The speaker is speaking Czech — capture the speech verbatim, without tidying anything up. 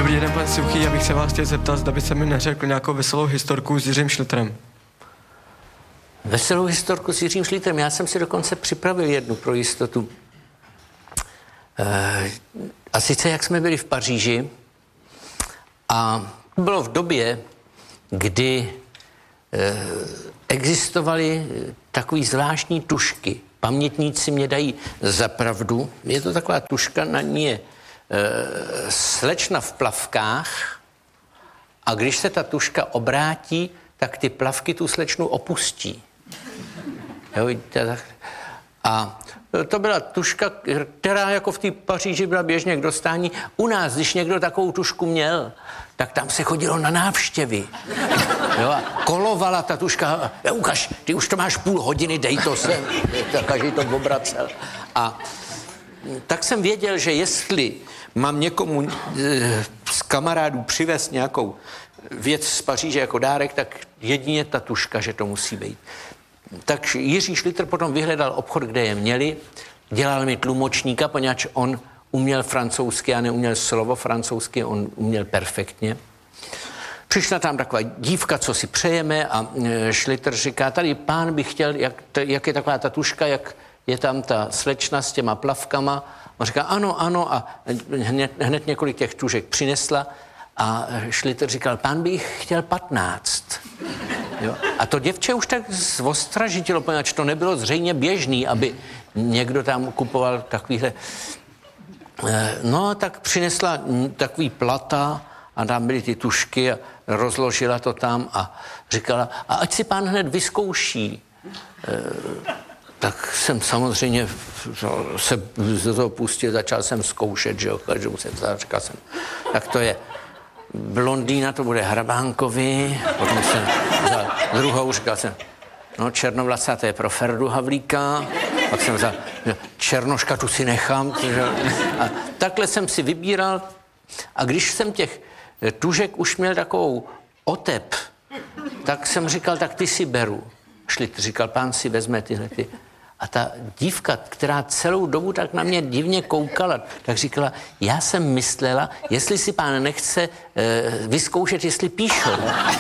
Dobrý den, pan Suchý, já bych se vás chtěl zeptat, zda by se mi neřekl nějakou veselou historku s Jiřím Šlitrem. Veselou historku s Jiřím Šlitrem, já jsem si dokonce připravil jednu pro jistotu. E, a sice, jak jsme byli v Paříži, a bylo v době, kdy e, existovaly takové zvláštní tušky. Pamětníci mě dají za pravdu. Je to taková tuška, na ní je e, slečna v plavkách a když se ta tuška obrátí, tak ty plavky tu slečnu opustí. Jo, a to byla tuška, která jako v té Paříži byla běžně k dostání. U nás, když někdo takovou tušku měl, tak tam se chodilo na návštěvy. Jo, a kolovala ta tuška. Ja, ukaž, ty už to máš půl hodiny, dej to sem. Tak každý to obracel. A tak jsem věděl, že jestli mám někomu z kamarádů přivést nějakou věc z Paříže jako dárek, tak jedině ta tuška, že to musí být. Tak Jiří Šlitr potom vyhledal obchod, kde je měli, dělal mi tlumočníka, poněvadž on uměl francouzsky a neuměl slovo francouzsky, on uměl perfektně. Přišla tam taková dívka, co si přejeme, a Šlitr říká, tady pán by chtěl, jak, jak je taková ta tuška, jak je tam ta slečna s těma plavkama. On říká, ano, ano, a hned, hned několik těch tužek přinesla a Šlitr říkal, pán by jich chtěl patnáct. Jo? A to děvče už tak zostražitilo, poněvadž to nebylo zřejmě běžný, aby někdo tam kupoval takovýhle. No, tak přinesla takový plata a tam byly ty tušky a rozložila to tam a říkala, a ať si pán hned vyzkouší. Tak jsem samozřejmě se do toho pustil, začal jsem zkoušet, že jo, každou se to říkal jsem, tak to je blondýna, to bude Hrabánkovi, potom jsem vzal druhou, říkal jsem, no černovlasá, to je pro Ferdu Havlíka, pak jsem vzal černoška, tu si nechám. A takhle jsem si vybíral a když jsem těch tužek už měl takovou otep, tak jsem říkal, tak ty si beru. Šlitr říkal, pán si vezme tyhle ty. A ta dívka, která celou dobu tak na mě divně koukala, tak říkala, já jsem myslela, jestli si pán nechce e, vyzkoušet, jestli píšu.